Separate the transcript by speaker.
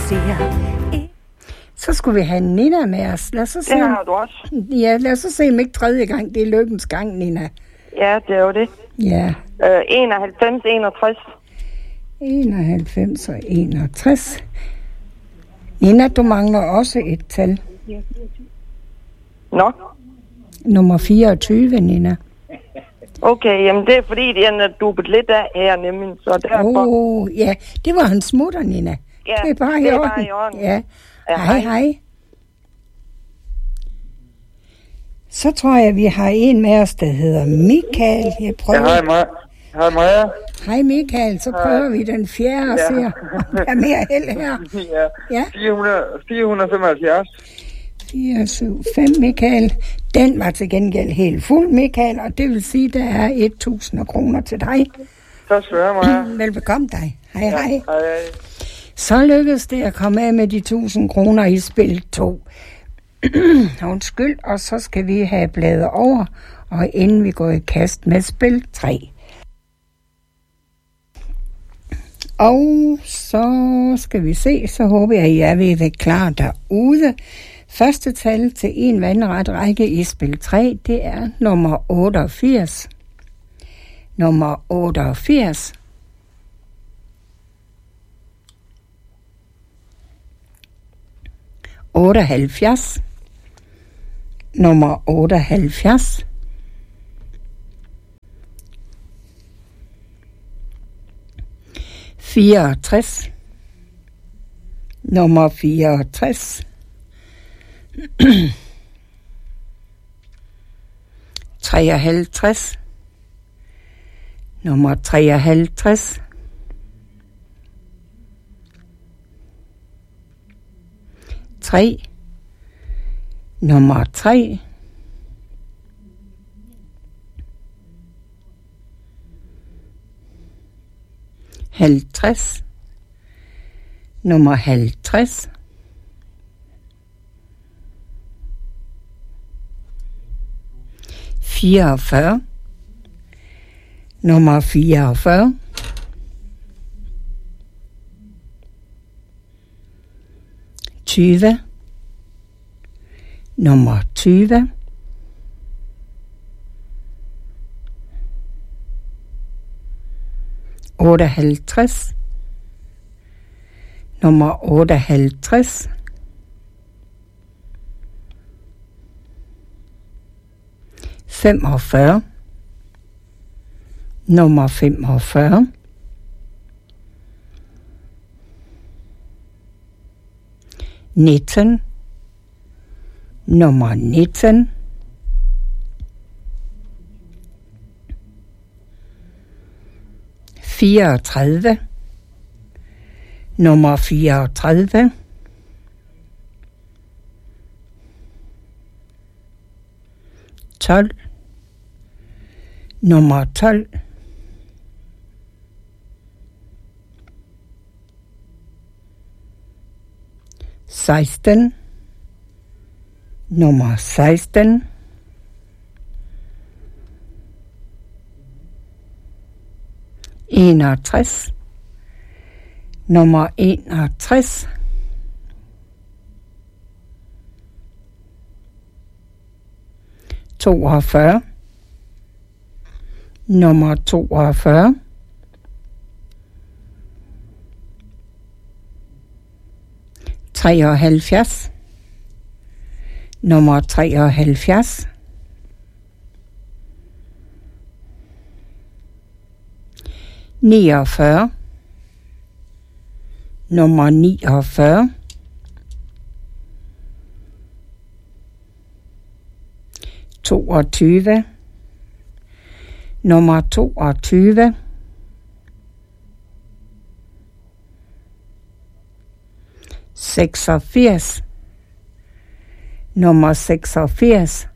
Speaker 1: Så skulle vi have Nina med os. Lad os se,
Speaker 2: det har du også.
Speaker 1: Ja, lad os se om ikke tredje gang. Det er lykkens gang, Nina.
Speaker 2: Ja, det er jo det.
Speaker 1: Ja.
Speaker 2: 91, 61.
Speaker 1: 91 og 61. Nina, du mangler også et tal.
Speaker 2: Nå.
Speaker 1: Nummer 24, Nina.
Speaker 2: Okay, jamen det er fordi, den er dubbet lidt af her nemlig. Så derfor...
Speaker 1: Ja, det var hans mutter, Nina.
Speaker 2: Ja,
Speaker 1: det er bare i orden. Ja. Hej. Så tror jeg, vi har en med os, der hedder Michael. Jeg prøver...
Speaker 3: Hej Maja.
Speaker 1: Hej Michael, så prøver vi den fjerde og ser, om der er mere held her.
Speaker 3: Ja. 475.
Speaker 1: 475, Michael. Den var til gengæld helt fuld, Michael, og det vil sige, der er 1.000 kroner til dig.
Speaker 3: Så skal jeg, Maja.
Speaker 1: Velbekomme dig. Hej.
Speaker 3: Hej.
Speaker 1: Så lykkedes det at komme af med de 1.000 kroner i spil 2. Undskyld, og så skal vi have bladet over, og inden vi går i kast med spil 3. Og så skal vi se, så håber jeg, at I er ved at være klar derude. Første tal til en vandret række i spil 3, det er nummer 88. Nummer 88. Nummer 78. 64. Nummer 64. 53. Nummer 53. 3. Nummer 3. 50. Nummer 50. 44. Nummer 44. 20. Nummer 20. 58. Nummer 58. 45. Nummer 45. 19. Nummer 19. 34. Nummer 34. 12. Nummer 12. 16. Nummer 16. 61. Nummer 61. 42. Nummer 42. 73. Nummer 73. 49. Nummer 49. 22. Nummer 22. 86. Nummer 86.